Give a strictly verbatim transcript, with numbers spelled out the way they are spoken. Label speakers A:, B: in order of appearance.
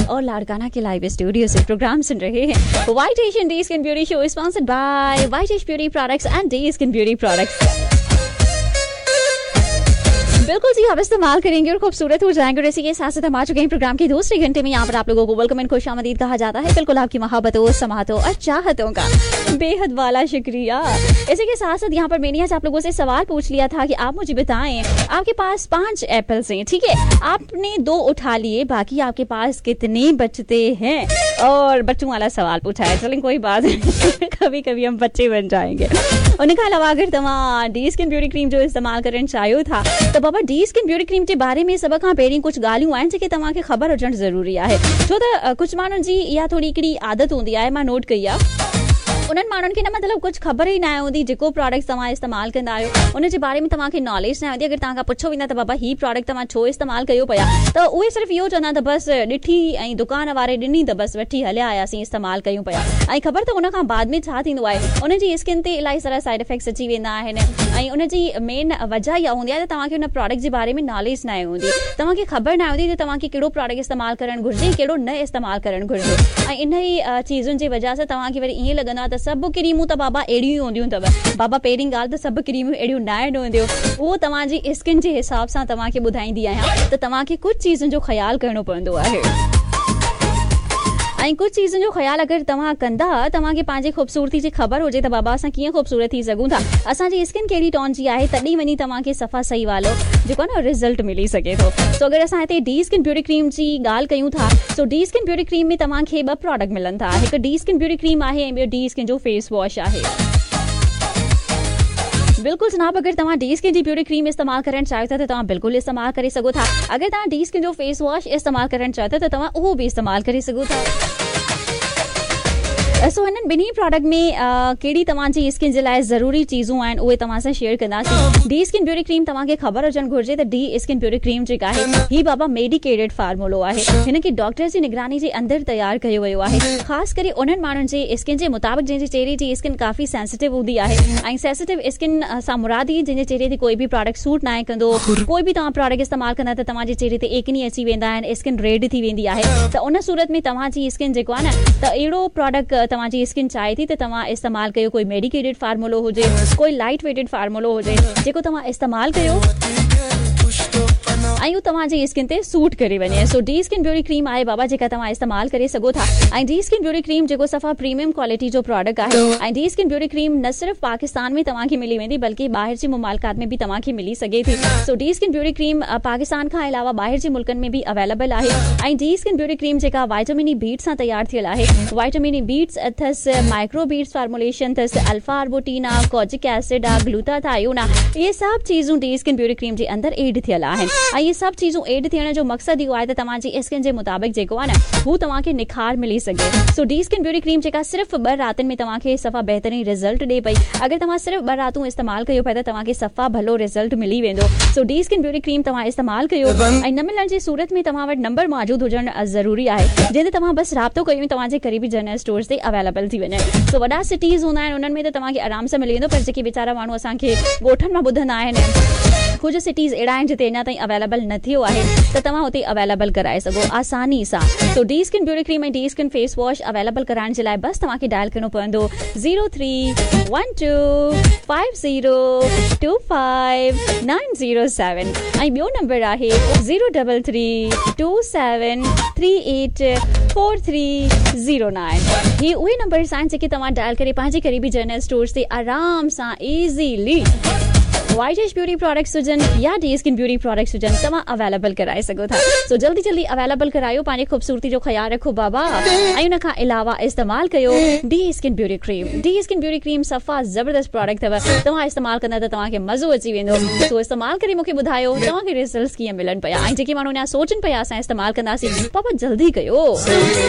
A: और लाड़काना के live studio से प्रोग्राम सुन रहे हैं white Asian day skin beauty show sponsored by white ash beauty products and day skin beauty products. बिल्कुल जी, आप इस्तेमाल करेंगे और खूबसूरत हो जाएंगे। और इसी के साथ साथ हम आ चुके हैं प्रोग्राम के दूसरे घंटे में। यहाँ पर आप लोगों को वेलकम एंड खुशामदीद कहा जाता है। बिल्कुल आपकी मोहब्बतों, समातों और चाहतों का बेहद वाला शुक्रिया। इसी के साथ साथ यहाँ पर मैंने आज आप लोगों से सवाल पूछ लिया था कि आप मुझे बताएं, आपके पास पांच एप्पल्स हैं, ठीक है, आपने दो उठा लिए, बाकी आपके पास कितने बचते हैं? और बच्चों वाला सवाल पूछा है। चलें कोई बात नहीं, कभी कभी हम बच्चे बन जाएंगे। उन्हें कहा अलावा अगर तमाम डी स्किन ब्यूटी क्रीम जो इस्तेमाल करण चाहियो था तो बाबा डी स्किन ब्यूटी क्रीम के बारे में सब खां पहिरीं कुछ ॻाल्हियूं आहिनि जेके तव्हांखे ख़बर हुजणु ज़रूरी आहे। छो त कुछ माण्हुनि जी इहा थोड़ी हिकिड़ी आदत हूंदी आहे, मां नोट कई आहे। उन्हनि माण्हुनि खे न मतिलबु कुछ ख़बर ई न हूंदी, जेको प्रोडक्ट तव्हां इस्तेमाल कंदा आहियो उन जे बारे में तव्हांखे नॉलेज न हूंदी। अगर तव्हां खां पुछो वेंदा त बाबा ही प्रोडक्ट तव्हां छो इस्तेमाल कयो पिया, त उहे सिर्फ़ु इहो चवंदा त बस ॾिठी ऐं दुकान वारे ॾिनी त बस वठी हलिया आयासीं, इस्तेमाल कयूं पिया। ऐं ख़बर त उन खां बाद में छा थींदो आहे, उन जी स्किन ते इलाही सारा साइड इफेक्ट्स अची वेंदा आहिनि। ऐं उन जी मेन वजह इहा हूंदी आहे त तव्हांखे उन प्रोडक्ट जे बारे में नॉलेज न हूंदी, तव्हांखे ख़बर न हूंदी त तव्हांखे कहिड़ो प्रोडक्ट इस्तेमाल करणु घुरिजे, कहिड़ो न इस्तेमाल करणु घुरिजे। ऐं इन ई चीज़ुनि जी वजह सां तव्हांखे वरी ईअं लॻंदो आहे त सभु क्रीमूं बाबा अहिड़ियूं हूंदियूं अथव। बाबा पहिरीं ॻाल्हि त सभु क्रीमूं अहिड़ियूं न हूंदियूं, उहो तव्हांजी स्किन जे हिसाब सां तव्हांखे ॿुधाईंदी आहियां त तव्हांखे कुझु चीज़ुनि जो ख़्यालु करणो पवंदो आहे। ऐं कुछ चीज़ुनि जो ख़्यालु अगरि तव्हां कंदा, तव्हांखे पंहिंजी ख़ूबसूरती जी ख़बर हुजे त बाबा असां कीअं ख़ूबसूरत थी सघूं था, असांजी स्किन कहिड़ी टोन जी आहे, तॾहिं वञी तव्हांखे सफ़ा सही वालो जेको आहे न रिज़ल्ट मिली सघे थो। सो अगरि असां हिते डी स्किन ब्यूटी क्रीम जी ॻाल्हि कयूं था, सो डी स्किन ब्यूटी क्रीम में तव्हांखे ॿ प्रोडक्ट मिलनि था। हिकु डी स्किन ब्यूटी क्रीम आहे ऐं ॿियो डी स्किन जो फेस वॉश आहे। बिल्कुल जनाब, अगर तव्हां डी स्किन जी ब्यूटी क्रीम इस्तेमाल करणु चाहियो था त तव्हां बिल्कुल इस्तेमाल करे सघो था। अगर तव्हां डी स्किन जो फेस वॉश इस्तेमाल करणु चाहियो था त तव्हां उहो बि इस्तेमाल करे सघो था। सो हिननि ॿिन्ही प्रोडक्ट में कहिड़ी तव्हांजी स्किन जे लाइ ज़रूरी चीज़ूं आहिनि उहे तव्हां सां शेयर कंदासीं। डी स्किन ब्यूटी क्रीम तव्हांखे ख़बर हुजणु घुरिजे त डी स्किन ब्यूटी क्रीम जेका आहे ही बाबा मेडिकेटेड फार्मूलो आहे। हिन खे डॉक्टर जी निगरानी जे अंदरि तयारु कयो वियो आहे, ख़ासि करे उन्हनि माण्हुनि जे स्किन जे मुताबिक़ जंहिंजे चेहरे जी स्किन काफ़ी सेंसिटिव हूंदी आहे। ऐं सेंसिटिव स्किन सां मुराद ई जंहिंजे चेहरे ते कोई बि प्रोडक्ट सूट न कंदो, कोई बि तव्हां प्रोडक्ट इस्तेमाल कंदा त तव्हांजे चेहरे ते एकनी अची वेंदा आहिनि, स्किन रेड थी वेंदी आहे। त उन सूरत में तव्हांजी स्किन जेको आहे न त अहिड़ो प्रोडक्ट तव्हांजी स्किन चाहे थी त तव्हां इस्तेमाल कयो, कोई मेडिकेटेड फार्मूलो हुजे, कोई लाइट वेटेड फार्मूलो हुजे, जेको तव्हां इस्तेमाल कयो ऐं तव्हांजी स्किन ते सूट करे वञे। सो डी स्किन ब्यूटी क्रीम आहे बाबा जेका तव्हां इस्तेमाल करे सघो था। ऐं डी स्किन ब्यूटी क्रीम जेको सफ़ा प्रीमियम क्वालिटी जो प्रोडक्ट आहे। ऐं डी स्किन ब्यूटी क्रीम न सिर्फ़ पाकिस्तान में तव्हांखे मिली वेंदी बल्कि ॿाहिरि जे मुमालिकात में बि तव्हांखे मिली सघे थी। सो D skin beauty cream Pakistan खां अलावा ॿाहिरि जे मुल्कनि में बि अवेलेबल आहे। ऐं डी स्किन ब्यूटी क्रीम जेका वाइटामिन ई बीट्स सां तयारु थियल आहे। वाइटामिन ई बीट्स अथसि, माइक्रो बीट्स फार्मुलेशन अथसि, अल्फा आर्बुटीन आहे, कोजिक एसिड आहे, ग्लूटाथायोन आहे, इहे सभु चीज़ूं डी स्किन ब्यूटी क्रीम जे अंदरि एड थियल आहिनि। ऐं इहे सभु चीज़ूं एड थियण जो मक़सदु इहो आहे त तव्हांजी स्किन जे मुताबिक़ जेको आहे न हू तव्हांखे निखार मिली सघे। सो डी स्किन ब्यूटी क्रीम जेका सिर्फ़ु ॿ रातिनि में तव्हांखे सफ़ा बहितरीन रिज़ल्ट ॾे पई। अगरि तव्हां सिर्फ़ु ॿ रातूं इस्तेमाल कयो पिया त तव्हांखे सफ़ा भलो रिज़ल्ट मिली वेंदो। सो डी स्किन ब्यूटी क्रीम तव्हां इस्तेमाल कयो ऐं न मिलण जी सूरत में तव्हां वटि नंबर मौजूदु हुजणु ज़रूरी आहे, जंहिं ते तव्हां बसि राब्तो कयो तव्हांजे क़रीबी जनरल स्टोर्स ते अवेलेबल थी वञे। सो वॾा सिटीज़ हूंदा आहिनि उन्हनि में त तव्हांखे आराम सां मिली वेंदो, पर जेके वीचारा माण्हू असांखे ॻोठनि मां ॿुधंदा आहिनि, कुझु सिटीज़ अहिड़ा आहिनि जिते अञा ताईं अवेलेबल न थियो आहे त तव्हां हुते अवेलेबल कराए सघो आसानी सां। तो डी स्किन ब्यूटी क्रीम ऐं D skin face wash available कराइण जे लाइ बसि तव्हांखे डायल करणो पवंदो zero three one two five zero two five nine zero seven ऐं ॿियो नंबर आहे zero double three two seven three eight four three zero nine. ही उहे नंबर्स आहिनि जेके तव्हां डायल करे पंहिंजे क़रीबी जनरल स्टोर्स ते आराम सां ईज़ीली व्हाइट एश ब्यूटी प्रोडक्ट्स हुजनि या डी स्किन ब्यूटी प्रोडक्ट्स हुजनि तव्हां अवेलेबल कराए सघो था। सो जल्दी जल्दी अवेलेबल करायो, पंहिंजी ख़ूबसूरती जो ख़्यालु रखो बाबा। ऐं हुन खां अलावा इस्तेमाल कयो D skin beauty cream. D skin beauty cream सफ़ा ज़बरदस्त प्रोडक्ट अथव, तव्हां इस्तेमाल कंदा त तव्हांखे मज़ो अची वेंदो। सो इस्तेमाल करे मूंखे ॿुधायो तव्हांखे रिज़ल्ट्स कीअं मिलनि पिया। ऐं जेके माण्हू अञा सोचनि पिया असां इस्तेमाल कंदासीं, बाबा जल्दी कयो।